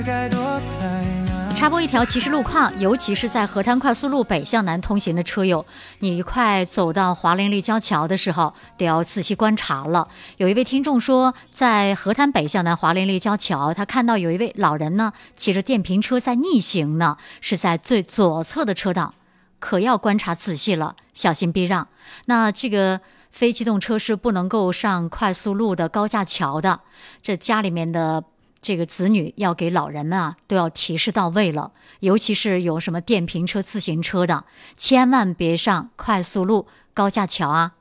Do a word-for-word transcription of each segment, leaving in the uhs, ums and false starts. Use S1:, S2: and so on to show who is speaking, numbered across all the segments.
S1: 插播一条即时路况，尤其是在河滩快速路北向南通行的车友，你快走到华林立交桥的时候，得要仔细观察了。有一位听众说，在河滩北向南华林立交桥，他看到有一位老人呢，骑着电瓶车在逆行呢，是在最左侧的车道，可要观察仔细了，小心避让。那这个非机动车是不能够上快速路的高架桥的，这家里面的这个子女要给老人们啊都要提示到位了，尤其是有什么电瓶车、自行车的，千万别上快速路、高架桥啊。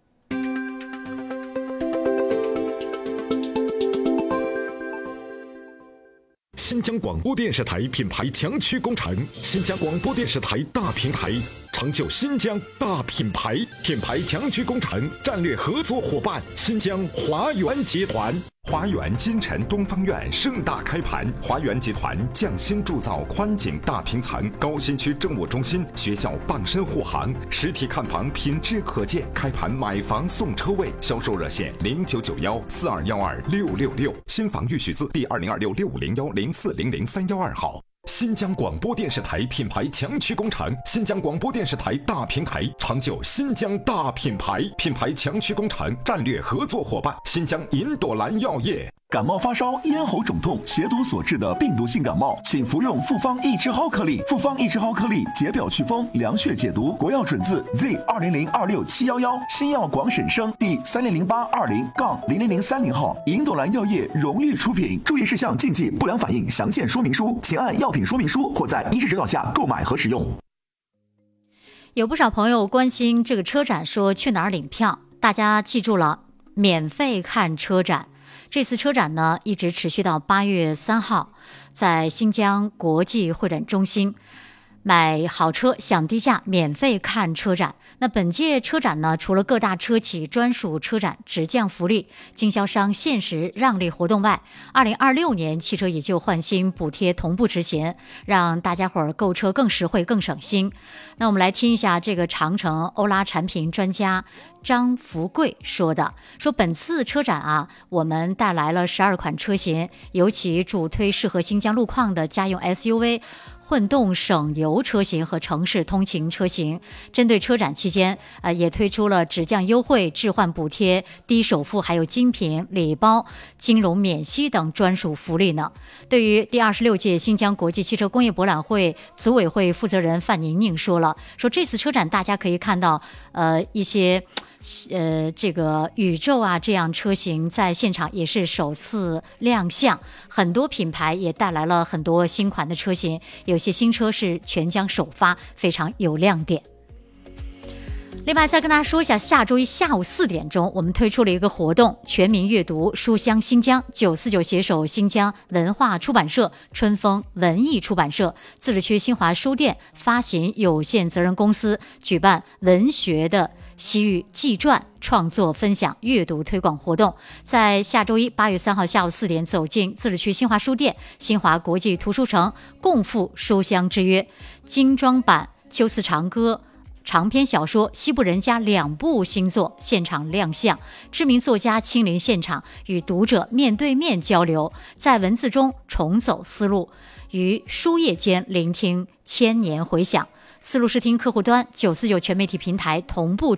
S2: 新疆广播电视台品牌强驱工程，新疆广播电视台大平台，成就新疆大品牌。品牌强驱工程战略合作伙伴：新疆华源集团。华源金城东方院盛大开盘，华源集团匠心铸造宽景大平层，高新区政务中心、学校傍身护航，实体看房品质可见。开盘买房送车位，销售热线零九九幺四二幺二六六六，新房预许字第二零二六六五零幺零四零零三幺二号。新疆广播电视台品牌强驱工程，新疆广播电视台大平台，成就新疆大品牌。品牌强驱工程战略合作伙伴：新疆银朵兰药业。
S3: 感冒发烧、咽喉肿痛、血毒所致的病毒性感冒，请服用复方益智蒿颗粒。复方益智蒿颗粒解表祛风、凉血解毒，国药准字 Z 二零零二六七幺幺，新药广审生第三零零八二零杠零零零三零号，银朵兰药业荣誉出品。注意事项、禁忌、不良反应详见说明书，请按药品说明书或在医师指导下购买和使用。
S1: 有不少朋友关心这个车展，说去哪儿领票？大家记住了，免费看车展。这次车展呢，一直持续到八月三号，在新疆国际会展中心。买好车享低价，免费看车展。那本届车展呢，除了各大车企专属车展直降福利、经销商限时让利活动外，二零二六年汽车以旧换新补贴同步执行，让大家伙儿购车更实惠、更省心。那我们来听一下这个长城欧拉产品专家张福贵说的，说本次车展啊，我们带来了十二款车型，尤其主推适合新疆路况的家用 S U V、混动省油车型和城市通勤车型。针对车展期间，呃，也推出了直降优惠、置换补贴、低首付，还有精品礼包、金融免息等专属福利呢。对于第二十六届新疆国际汽车工业博览会组委会负责人范宁宁说了，说这次车展大家可以看到，呃，一些。呃，这个宇宙啊，这样车型在现场也是首次亮相，很多品牌也带来了很多新款的车型，有些新车是全疆首发，非常有亮点。另外再跟大家说一下，下周一下午四点钟，我们推出了一个活动，全民阅读书香新疆，九四九携手新疆文化出版社、春风文艺出版社、自治区新华书店发行有限责任公司举办文学的西域纪传创作分享阅读推广活动，在下周一八月三号下午四点，走进自治区新华书店、新华国际图书城，共赴书香之约。精装版《秋思长歌》长篇小说《西部人家》两部新作现场亮相，知名作家亲临现场与读者面对面交流，在文字中重走思路，于书页间聆听千年回响。思路视听客户端九四九全媒体平台同步